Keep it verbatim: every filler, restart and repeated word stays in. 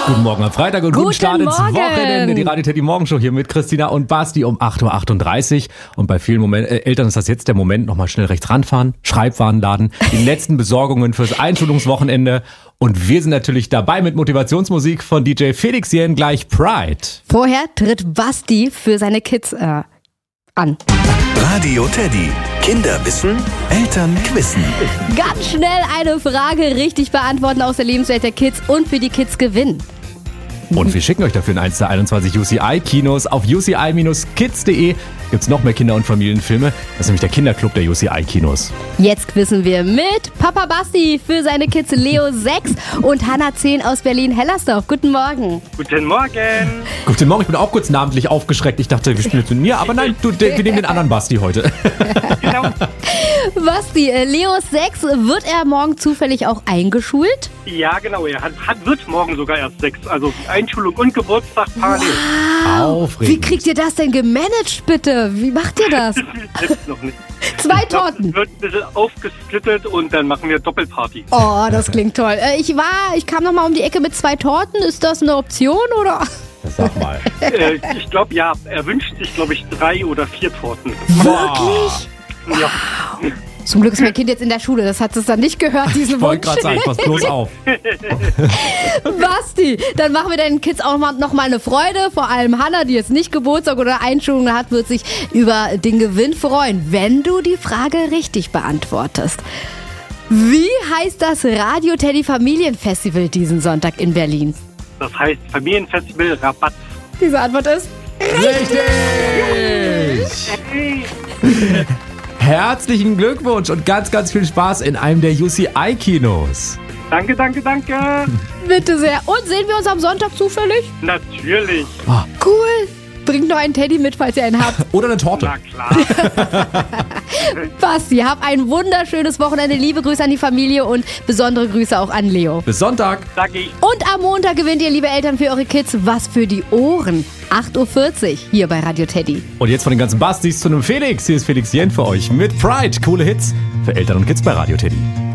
Guten Morgen am Freitag und guten, guten Start ins Wochenende. Die Radio Teddy Morgenshow hier mit Christina und Basti um acht Uhr achtunddreißig. Und bei vielen Moment, äh, Eltern ist das jetzt der Moment, nochmal schnell rechts ranfahren, Schreibwaren laden, die letzten Besorgungen fürs Einschulungswochenende. Und wir sind natürlich dabei mit Motivationsmusik von D J Felix Jen, gleich Pride. Vorher tritt Basti für seine Kids äh, an. Radio Teddy. Kinder wissen, Eltern quissen. Ganz schnell eine Frage richtig beantworten aus der Lebenswelt der Kids und für die Kids gewinnen. Und wir schicken euch dafür in eins zu einundzwanzig U C I-Kinos. Auf u c i Bindestrich kids punkt de gibt's noch mehr Kinder- und Familienfilme. Das ist nämlich der Kinderclub der U C I-Kinos. Jetzt quissen wir mit Papa Basti für seine Kids Leo sechs und Hannah zehn aus Berlin-Hellersdorf. Guten Morgen. Guten Morgen. Guten Morgen, ich bin auch kurz namentlich aufgeschreckt. Ich dachte, wir spielen jetzt mit mir, aber nein, du, wir nehmen den anderen Basti heute. Genau. Basti, Leo sechs, wird er morgen zufällig auch eingeschult? Ja, genau. Er hat, hat, wird morgen sogar erst sechs. Also Einschulung und Geburtstag parallel. Wow. Aufregend. Wie kriegt ihr das denn gemanagt, bitte? Wie macht ihr das? Jetzt noch nicht. Zwei Ich glaub, Torten. es wird ein bisschen aufgesplittet und dann machen wir Doppelparty. Oh, das klingt toll. Äh, Ich war, ich kam noch mal um die Ecke mit zwei Torten. Ist das eine Option oder? Sag mal. äh, ich glaube, ja, er wünscht sich, glaube ich, drei oder vier Torten. Wirklich? Ja. Zum Glück ist mein Kind jetzt in der Schule. Das hat es dann nicht gehört, diesen Ich wollte Wunsch. gerade sagen, pass bloß auf. Basti, dann machen wir deinen Kids auch mal, noch mal eine Freude. Vor allem Hannah, die jetzt nicht Geburtstag oder Einschulung hat, wird sich über den Gewinn freuen, wenn du die Frage richtig beantwortest. Wie heißt das Radio Teddy Familienfestival diesen Sonntag in Berlin? Das heißt Familienfestival Rabatt. Diese Antwort ist... Richtig! Hey. Herzlichen Glückwunsch und ganz, ganz viel Spaß in einem der U C I-Kinos. Danke, danke, danke. Bitte sehr. Und sehen wir uns am Sonntag zufällig? Natürlich. Cool. Bringt noch einen Teddy mit, falls ihr einen habt. Oder eine Torte. Na klar. Basti, hab ein wunderschönes Wochenende. Liebe Grüße an die Familie und besondere Grüße auch an Leo. Bis Sonntag. Sag ich. Und am Montag gewinnt ihr, liebe Eltern, für eure Kids was für die Ohren. acht Uhr vierzig hier bei Radio Teddy. Und jetzt von den ganzen Bastis zu einem Felix. Hier ist Felix Jen für euch mit Pride. Coole Hits für Eltern und Kids bei Radio Teddy.